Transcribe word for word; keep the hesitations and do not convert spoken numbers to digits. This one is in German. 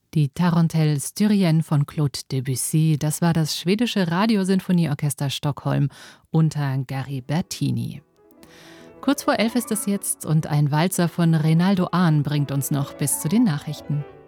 Die Tarentelle Styrienne von Claude Debussy, das war das schwedische Radiosinfonieorchester Stockholm unter Gary Bertini. Kurz vor elf ist es jetzt und ein Walzer von Reynaldo Ahn bringt uns noch bis zu den Nachrichten.